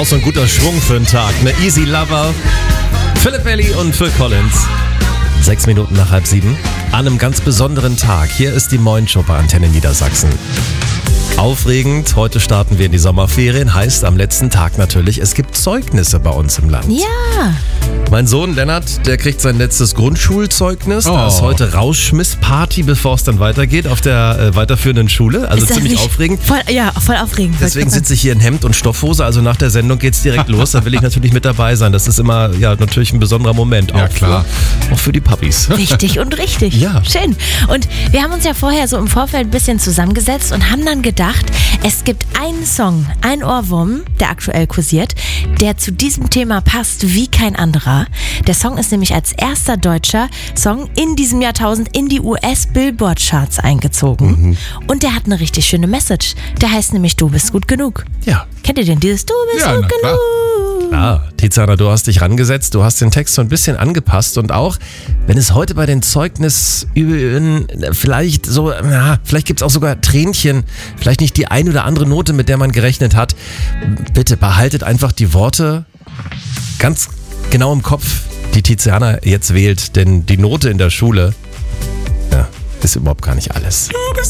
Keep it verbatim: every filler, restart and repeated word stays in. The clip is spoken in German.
Auch so ein guter Schwung für einen Tag. Ne? Easy Lover, Philip Bailey und Phil Collins. Sechs Minuten nach halb sieben. An einem ganz besonderen Tag. Hier ist die Moin Show bei Antenne Niedersachsen. Aufregend, heute starten wir in die Sommerferien, heißt am letzten Tag natürlich, es gibt Zeugnisse bei uns im Land. Ja. Mein Sohn Lennart, der kriegt sein letztes Grundschulzeugnis. Oh. Da ist heute Rausschmissparty, bevor es dann weitergeht auf der äh, weiterführenden Schule. Also ziemlich aufregend. Voll, ja, voll aufregend. Deswegen sitze ich hier in Hemd und Stoffhose, also nach der Sendung geht's direkt los. Da will ich natürlich mit dabei sein. Das ist immer ja natürlich ein besonderer Moment. Ja, auch klar. Für, auch für die Puppies. Wichtig und richtig. Ja. Schön. Und wir haben uns ja vorher so im Vorfeld ein bisschen zusammengesetzt und haben dann gedacht, es gibt einen Song, ein Ohrwurm, der aktuell kursiert, der zu diesem Thema passt wie kein anderer. Der Song ist nämlich als erster deutscher Song in diesem Jahrtausend in die U S-Billboard-Charts eingezogen. Mhm. Und der hat eine richtig schöne Message. Der heißt nämlich Du bist gut genug. Ja. Kennt ihr den? Dieses Du bist Ja, gut na klar. genug. Klar, Tiziana, du hast dich rangesetzt, du hast den Text so ein bisschen angepasst und auch, wenn es heute bei den Zeugnisüben vielleicht so, na, vielleicht gibt es auch sogar Tränchen, vielleicht nicht die ein oder andere Note, mit der man gerechnet hat. Bitte behaltet einfach die Worte ganz genau im Kopf, die Tiziana jetzt wählt, denn die Note in der Schule, ja, ist überhaupt gar nicht alles. Du bist